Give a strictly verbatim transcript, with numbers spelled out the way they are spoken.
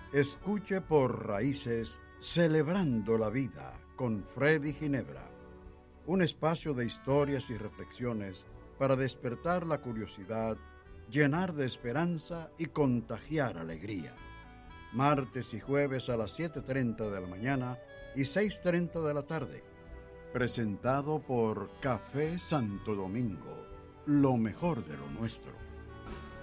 Escuche por Raíces, Celebrando la Vida, con Freddy Ginebra. Un espacio de historias y reflexiones para despertar la curiosidad, llenar de esperanza y contagiar alegría. Martes y jueves a las siete y media de la mañana y seis y media de la tarde. Presentado por Café Santo Domingo, lo mejor de lo nuestro.